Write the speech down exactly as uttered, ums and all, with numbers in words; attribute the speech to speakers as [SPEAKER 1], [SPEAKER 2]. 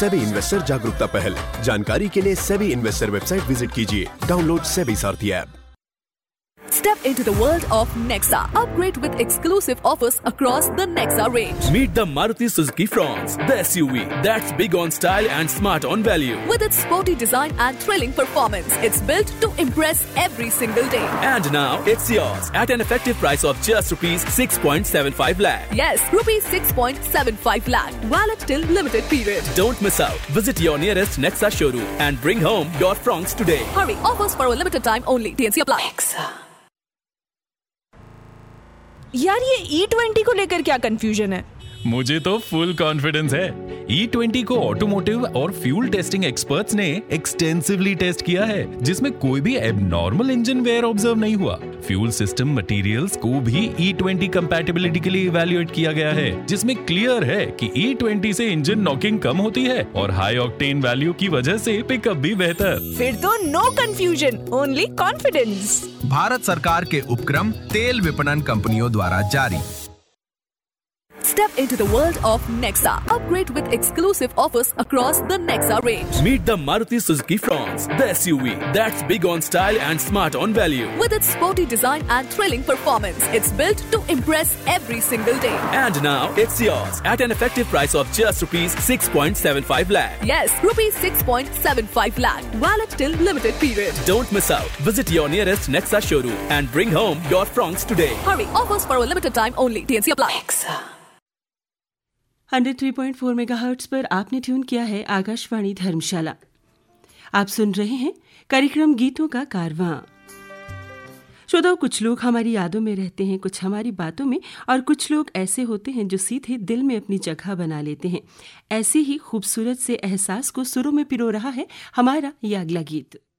[SPEAKER 1] SEBI investor जागरूकता पहल। जानकारी के लिए सेबी इन्वेस्टर वेबसाइट विजिट कीजिए। Download SEBI Sarathi app.
[SPEAKER 2] Step into the world of Nexa. Upgrade with exclusive offers across the Nexa range.
[SPEAKER 3] Meet the Maruti Suzuki Fronx, the S U V that's big on style and smart on value.
[SPEAKER 2] With its sporty design and thrilling performance, it's built to impress every single day.
[SPEAKER 3] And now it's yours at an effective price of just rupees six point seven five lakh.
[SPEAKER 2] Yes, rupees six point seven five lakh. Valid till limited period.
[SPEAKER 3] Don't miss out. Visit your nearest Nexa showroom and bring home your Fronx today.
[SPEAKER 2] Hurry, offers for a limited time only. T N C apply. Nexa.
[SPEAKER 4] यार ये E twenty को लेकर क्या confusion है?
[SPEAKER 5] मुझे तो full confidence है। E twenty को ऑटोमोटिव और फ्यूल टेस्टिंग एक्सपर्ट्स ने एक्सटेंसिवली टेस्ट किया है, जिसमें कोई भी एबनॉर्मल इंजन वेयर ऑब्जर्व नहीं हुआ। फ्यूल सिस्टम मटेरियल्स को भी ई ट्वेंटी कंपैटिबिलिटी के लिए इवैल्यूएट किया गया है, जिसमें क्लियर है कि ई ट्वेंटी से इंजन नॉकिंग कम होती है और हाई ऑक्टेन वैल्यू की वजह से पिकअप भी बेहतर।
[SPEAKER 4] फिर तो no confusion, only confidence.
[SPEAKER 6] Bharat सरकार के उपक्रम तेल विपणन कंपनियों द्वारा जारी।
[SPEAKER 2] Step into the world of Nexa. Upgrade with exclusive offers across the Nexa range.
[SPEAKER 3] Meet the Maruti Suzuki Fronx, the S U V that's big on style and smart on value.
[SPEAKER 2] With its sporty design and thrilling performance, it's built to impress every single day.
[SPEAKER 3] And now it's yours at an effective price of just rupees six point seven five lakh.
[SPEAKER 2] Yes, rupees six point seven five lakh. Valid till limited period.
[SPEAKER 3] Don't miss out. Visit your nearest Nexa showroom and bring home your Fronx today.
[SPEAKER 2] Hurry, offers for a limited time only. T N C apply. Nexa.
[SPEAKER 7] One zero three point four megahertz पर आपने tune किया है आकाशवाणी धर्मशाला। आप सुन रहे हैं कार्यक्रम गीतों का कारवां। श्रोताओं, कुछ लोग हमारी यादों में रहते हैं, कुछ हमारी बातों में, और कुछ लोग ऐसे होते हैं जो सीधे दिल में अपनी जगह बना लेते हैं। ऐसे ही खूबसूरत से एहसास को सुरों में पिरो रहा है हमारा ये अगला गीत।